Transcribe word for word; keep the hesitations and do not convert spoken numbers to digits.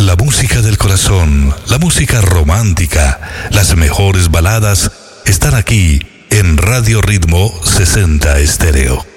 La música del corazón, la música romántica, las mejores baladas están aquí en Radio Ritmo sesenta Estéreo.